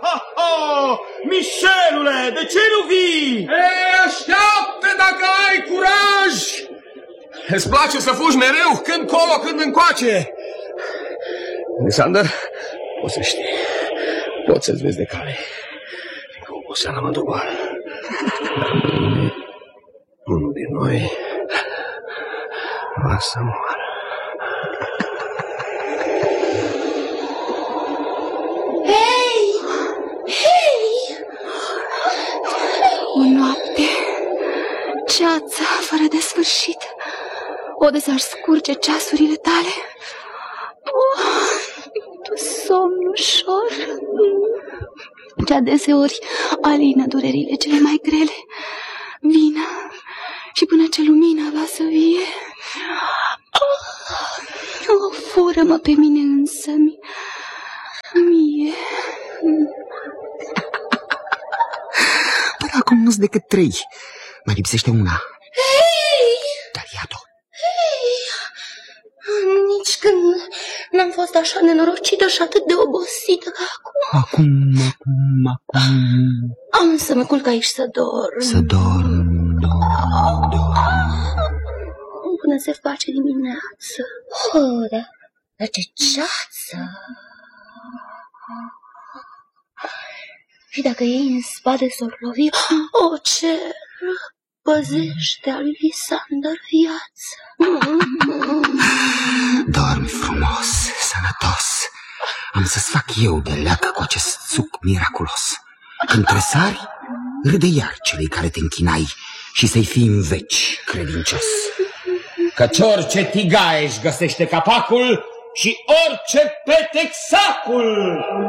Mișelule, de ce nu vii? Ei, așteaptă dacă ai curaj! Îți place să fugi mereu, când colo, când încoace. Alexander, poți să știi, poți să-ți vezi de cale. Fiindcă oboseala mă doboară. Unul din noi va să moară. O noapte, ceață fără de sfârșit, o de să-și scurge ceasurile tale. Tu somn ușor, ce adeseori alină durerile cele mai grele. Vină și până ce lumina va să vie, fură-mă pe mine însă-mi, mie. Până acum nu-s decât 3. Mai lipsește una. Hei! Dar iată-o. Hei! Nici când n-am fost așa nenorocită și atât de obosită ca acum. Acum. Am să mă culc aici să dorm. Să dorm. Până se face dimineață. Dar ce ceață! Și dacă ei în spate s-or lovi, o cer, păzește al lui Lisander viața. Dormi frumos, sănătos. Am să-ți fac eu de leacă cu acest suc miraculos. Când tresari, râde iar celei care te închinai și să-i fii în veci credincios. Căci orice tigaie își găsește capacul și orice petec sacul.